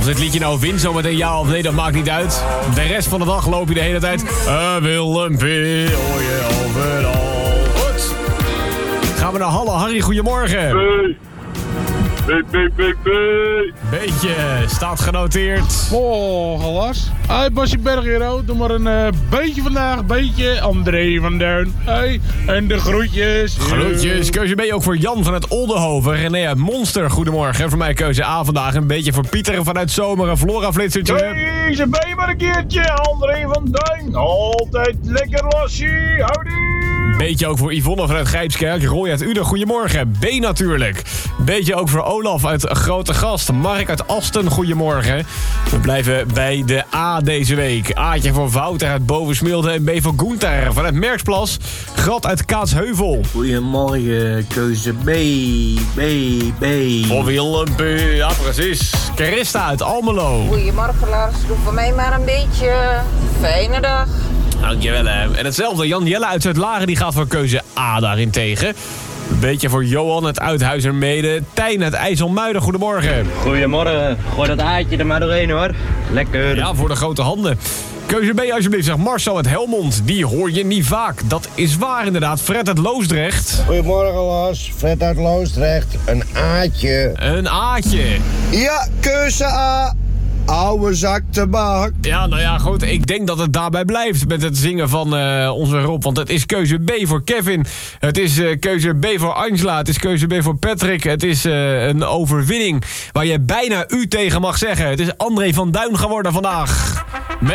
Of dit liedje nou wint zometeen ja of nee, dat maakt niet uit. De rest van de dag loop je de hele tijd. Willempie, hoor je overal. Goed. Gaan we naar Halle. Harry, goedemorgen. Beetje, staat genoteerd. Oh, Lars. Hey, Basje Berghero, doe maar een beetje vandaag, beetje André van Duin. Hey, en de groetjes. Groetjes. Keuze B ook voor Jan vanuit Oldenhoven. René uit Monster, goedemorgen. Voor mij keuze A vandaag. Een beetje voor Pieter vanuit Zomer. Een Flora-flitsertje. Keuze B maar een keertje. André van Duin. Altijd lekker lassie. Houdoe. Beetje ook voor Yvonne vanuit Grijpskerk. Roy uit Uden, goedemorgen. B natuurlijk. Beetje ook voor Olaf uit Grote Gast. Mark uit Asten, goedemorgen. We blijven bij de A deze week. A'tje voor Wouter uit Bovensmilde en B voor Gunther vanuit Merksplas. Grat uit Kaatsheuvel. Goedemorgen, keuze B. Voor Willempie, ja precies. Carista uit Almelo. Goedemorgen Lars, doe voor mij maar een beetje. Fijne dag. Dankjewel hè. En hetzelfde, Jan Jelle uit Zuid-Laren die gaat voor keuze A daarin tegen. Een beetje voor Johan uit Uithuizermede. Tijn uit IJsselmuiden, goedemorgen. Goedemorgen, gooi dat aardje er maar doorheen hoor. Lekker. Ja, voor de grote handen. Keuze B alsjeblieft, zegt Marcel uit Helmond. Die hoor je niet vaak. Dat is waar inderdaad. Fred uit Loosdrecht. Goedemorgen Lars, Fred uit Loosdrecht. Een A'tje. Een A'tje. Ja, keuze A. Oude zak tabak. Ja, nou ja, goed. Ik denk dat het daarbij blijft met het zingen van onze Rob. Want het is keuze B voor Kevin. Het is keuze B voor Angela. Het is keuze B voor Patrick. Het is een overwinning waar je bijna u tegen mag zeggen. Het is André van Duin geworden vandaag.